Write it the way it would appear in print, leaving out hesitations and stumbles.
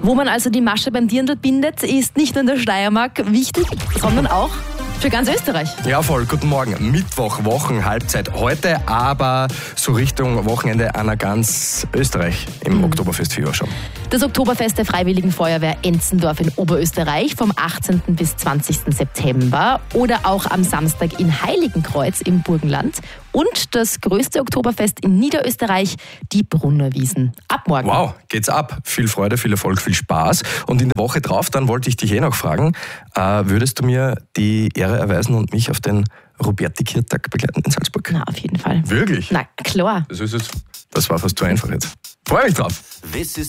Wo man also die Masche beim Dirndl bindet, ist nicht nur in der Steiermark wichtig, sondern auch für ganz Österreich. Ja, voll. Guten Morgen. Mittwoch, Wochenhalbzeit heute, aber so Richtung Wochenende an ganz Österreich im Oktoberfestfieber schon. Das Oktoberfest der Freiwilligen Feuerwehr Enzendorf in Oberösterreich vom 18. bis 20. September oder auch am Samstag in Heiligenkreuz im Burgenland und das größte Oktoberfest in Niederösterreich, die Brunnerwiesen. Ab morgen. Wow, geht's ab. Viel Freude, viel Erfolg, viel Spaß. Und in der Woche drauf, dann wollte ich dich noch fragen, würdest du mir die Ehre erweisen und mich auf den Roberti-Kirtag begleiten in Salzburg? Na, auf jeden Fall. Wirklich? Na, klar. Das war fast zu einfach jetzt. Freue mich drauf.